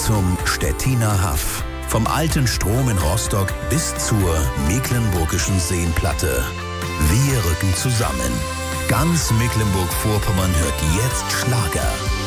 zum Stettiner Haff. Vom alten Strom in Rostock bis zur Mecklenburgischen Seenplatte. Wir rücken zusammen. Ganz Mecklenburg-Vorpommern hört jetzt Schlager.